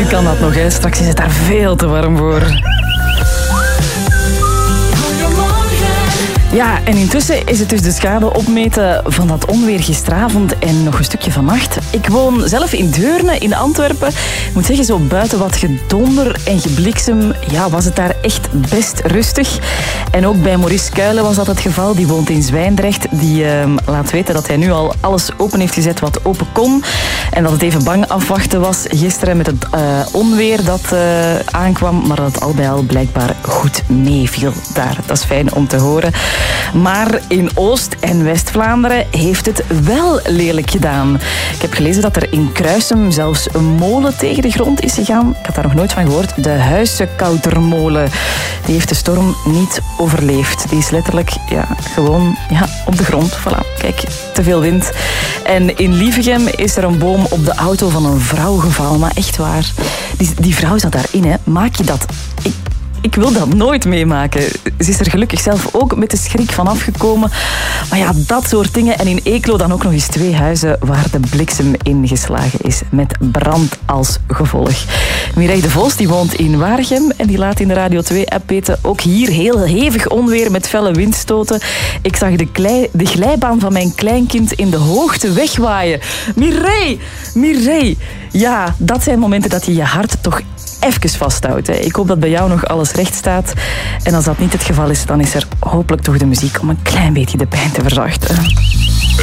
kan dat nog, hè. Straks is het daar veel te warm voor. Ja, en intussen is het dus de schade opmeten van dat onweer gisteravond en nog een stukje vannacht. Ik woon zelf in Deurne, in Antwerpen. Ik moet zeggen, zo buiten wat gedonder en gebliksem, ja, was het daar echt best rustig. En ook bij Maurice Kuilen was dat het geval. Die woont in Zwijndrecht. Die laat weten dat hij nu al alles open heeft gezet wat open kon. En dat het even bang afwachten was gisteren met het onweer dat aankwam. Maar dat het al bij al blijkbaar goed meeviel daar. Dat is fijn om te horen. Maar in Oost- en West-Vlaanderen heeft het wel lelijk gedaan. Ik heb gelezen dat er in Kruisem zelfs een molen tegen de grond is gegaan. Ik had daar nog nooit van gehoord. De Huisekoutermolen. Die heeft de storm niet overleefd. Die is letterlijk gewoon op de grond. Voilà, kijk, te veel wind. En in Lievegem is er een boom op de auto van een vrouw gevallen. Maar echt waar. Die vrouw zat daarin, hè. Maak je dat... Ik wil dat nooit meemaken. Ze is er gelukkig zelf ook met de schrik van afgekomen. Maar ja, dat soort dingen. En in Eeklo dan ook nog eens 2 huizen waar de bliksem ingeslagen is. Met brand als gevolg. Mireille de Vos die woont in Waregem en die laat in de Radio 2-app weten. Ook hier heel hevig onweer met felle windstoten. Ik zag de glijbaan van mijn kleinkind in de hoogte wegwaaien. Mireille! Ja, dat zijn momenten dat je je hart toch even vasthoudt. Hè. Ik hoop dat bij jou nog alles recht staat. En als dat niet het geval is, dan is er hopelijk toch de muziek om een klein beetje de pijn te verzachten.